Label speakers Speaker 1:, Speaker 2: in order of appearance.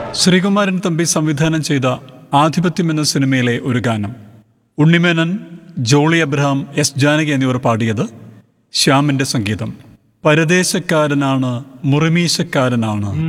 Speaker 1: ശ്രീകുമാരൻ തമ്പി സംവിധാനം ചെയ്ത ആധിപത്യം എന്ന സിനിമയിലെ ഒരു ഗാനം ഉണ്ണിമേനൻ, ജോളി അബ്രഹാം, എസ് ജാനകി എന്നിവർ പാടിയത്. ശ്യാമിൻ്റെ സംഗീതം. പരദേശക്കാരനാണ്, മുറിമീശക്കാരനാണ്,